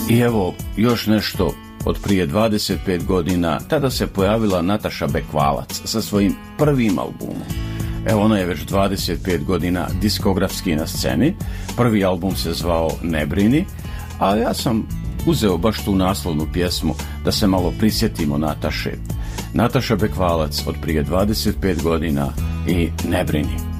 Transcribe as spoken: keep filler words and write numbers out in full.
I evo još nešto od prije dvadeset pet godina, tada se pojavila Nataša Bekvalac sa svojim prvim albumom. Evo, ona je već dvadeset pet godina diskografski na sceni. Prvi album se zvao Ne brini, a ja sam uzeo baš tu naslovnu pjesmu da se malo prisjetimo Nataše. Nataša Bekvalac od prije dvadeset pet godina i Ne brini.